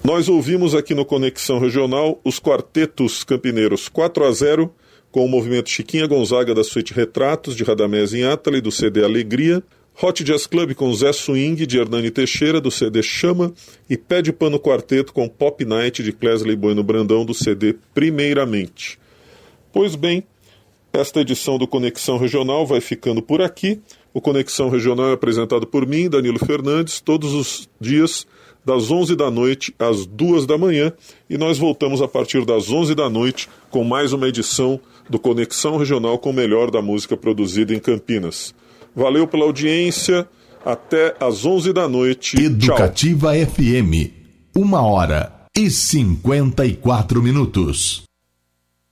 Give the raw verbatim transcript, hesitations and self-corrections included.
Nós ouvimos aqui no Conexão Regional os quartetos campineiros quatro a zero, com o movimento Chiquinha Gonzaga da suíte Retratos, de Radamés Inátali, do C D Alegria, Hot Jazz Club com Zé Swing, de Hernani Teixeira, do C D Chama, e Pé de Pano Quarteto com Pop Night, de Clesley Bueno Brandão, do C D Primeiramente. Pois bem, esta edição do Conexão Regional vai ficando por aqui. O Conexão Regional é apresentado por mim, Danilo Fernandes, todos os dias das onze da noite às duas da manhã, e nós voltamos a partir das onze da noite com mais uma edição do Conexão Regional com o melhor da música produzida em Campinas. Valeu pela audiência, até às onze da noite. Educativa Tchau. F M, uma hora e cinquenta e quatro minutos.